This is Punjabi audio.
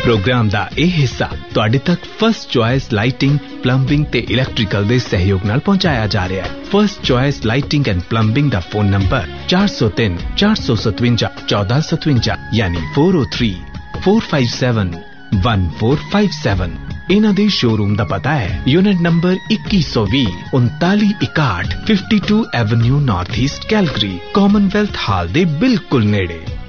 प्रोग्राम दा ਇਹ ਹਿੱਸਾ ਤੁਹਾਡੇ ਤੱਕ ਫਸਟ ਚੁਆਇਸ ਲਾਈਟਿੰਗ, ਪਲੰਬਿੰਗ ਤੇ ਇਲੈਕਟ੍ਰੀਕਲ ਦੇ ਸਹਿਯੋਗ ਨਾਲ ਪਹੁੰਚਾਇਆ ਜਾ ਰਿਹਾ ਹੈ। First choice lighting and plumbing the phone number 403457 1457 ਯਾਨੀ 4034571457। ਇਹਨਾਂ ਦੇ ਸ਼ੋਰੂਮ ਦਾ ਪਤਾ ਹੈ unit number 2120 3961 52 avenue north East Calgary, Commonwealth ਹਾਲ ਦੇ ਬਿਲਕੁਲ ਨੇੜੇ।